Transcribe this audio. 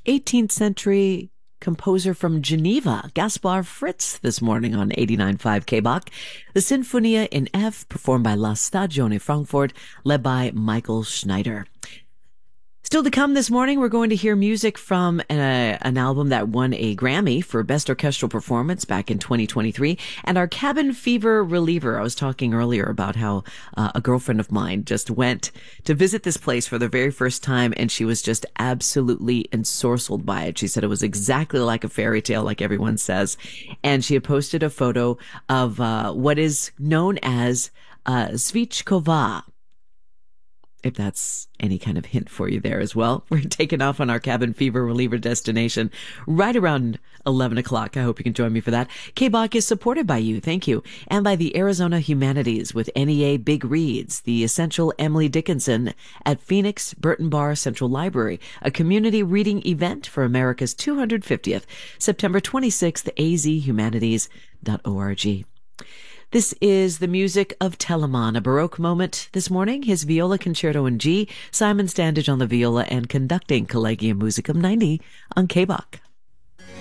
18th century composer from Geneva, Gaspar Fritz, this morning on 89.5 KBach. The Sinfonia in F, performed by La Stagione Frankfurt, led by Michael Schneider. Still to come this morning, we're going to hear music from an album that won a Grammy for Best Orchestral Performance back in 2023, and our cabin fever reliever. I was talking earlier about how a girlfriend of mine just went to visit this place for the very first time, and she was just absolutely ensorcelled by it. She said it was exactly like a fairy tale, like everyone says, and she had posted a photo of what is known as Svíčková. If that's any kind of hint for you there as well. We're taking off on our cabin fever reliever destination right around 11 o'clock. I hope you can join me for that. KBach is supported by you. Thank you. And by the Arizona Humanities with NEA Big Reads, the essential Emily Dickinson at Phoenix Burton Bar Central Library, a community reading event for America's 250th, September 26th, azhumanities.org. This is the music of Telemann, a Baroque moment this morning, his viola concerto in G, Simon Standage on the viola, and conducting Collegium Musicum 90 on KBach.